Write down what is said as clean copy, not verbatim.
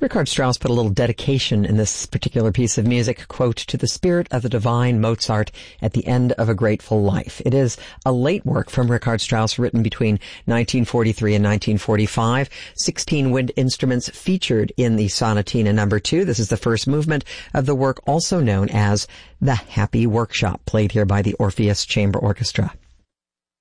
Richard Strauss put a little dedication in this particular piece of music, quote, "to the spirit of the divine Mozart at the end of a grateful life." It is a late work from Richard Strauss written between 1943 and 1945. 16 wind instruments featured in the Sonatina No. 2. This is the first movement of the work, also known as the Happy Workshop, played here by the Orpheus Chamber Orchestra.